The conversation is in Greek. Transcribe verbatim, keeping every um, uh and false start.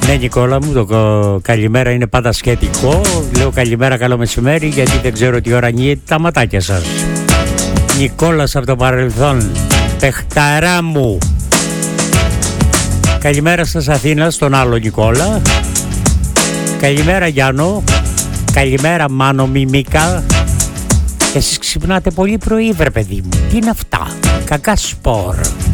Ναι, Νικόλα μου, το καλημέρα είναι πάντα σχετικό. Λέω καλημέρα, καλό μεσημέρι, γιατί δεν ξέρω τι ώρα είναι τα ματάκια σας. Νικόλας από το παρελθόν, παιχταρά μου. Καλημέρα σας Αθήνα, στον άλλο Νικόλα. Καλημέρα Γιάννο. Καλημέρα Μάνο Μιμίκα. Εσείς ξυπνάτε πολύ πρωί βρε παιδί μου. Τι είναι αυτά, κακά σπορ.